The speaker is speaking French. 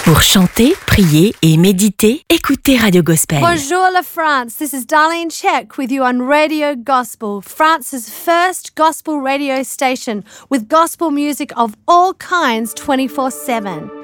Pour chanter, prier et méditer, écoutez Radio Gospel. Bonjour la France, this is Darlene Check with you on Radio Gospel, France's first gospel radio station with gospel music of all kinds 24/7.